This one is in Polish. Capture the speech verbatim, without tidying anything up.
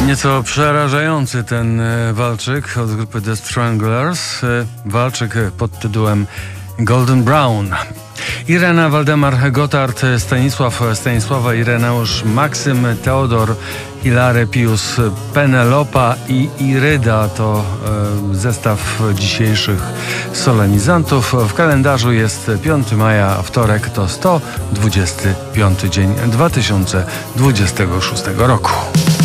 Nieco przerażający ten walczyk od grupy The Stranglers. Walczyk pod tytułem Golden Brown. Irena, Waldemar, Gotthard, Stanisław, Stanisława, Ireneusz, Maksym, Teodor, Hilary, Pius, Penelopa i Iryda to e, zestaw dzisiejszych solenizantów. W kalendarzu jest piątego maja, wtorek to sto dwudziesty piąty dzień dwa tysiące dwudziestego szóstego roku.